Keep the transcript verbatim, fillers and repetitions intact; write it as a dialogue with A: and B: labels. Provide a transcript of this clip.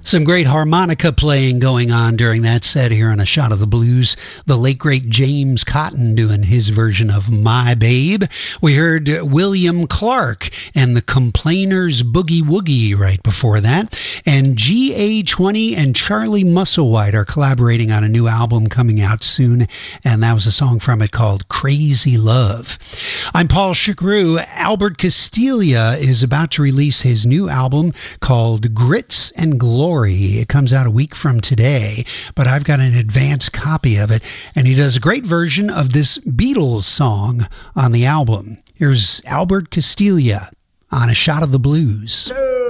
A: Some great harmonica playing going on during that set here on A Shot of the Blues. The late, great James Cotton doing his version of My Babe. We heard William Clark and the Complainers Boogie Woogie right before that. And G A twenty and Charlie Musselwhite are collaborating on a new album coming out soon. And that was a song from it called Crazy Love. I'm Paul Chagru. Albert Castiglia is about to release his new album called Grits and Glory. It comes out a week from today, but I've got an advance copy of it, and he does a great version of this Beatles song on the album. Here's Albert Castiglia on A Shot of the Blues.